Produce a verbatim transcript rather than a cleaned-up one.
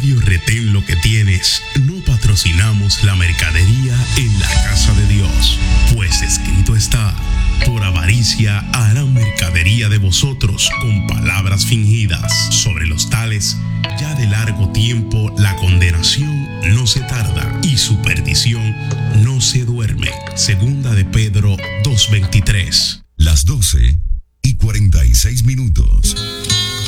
Radio Retén Lo Que Tienes no patrocinamos la mercadería en la casa de Dios, pues escrito está: por avaricia harán mercadería de vosotros con palabras fingidas. Sobre los tales, ya de largo tiempo la condenación no se tarda y su perdición no se duerme. Segunda de Pedro dos veintitrés. Las doce y cuarenta y seis minutos.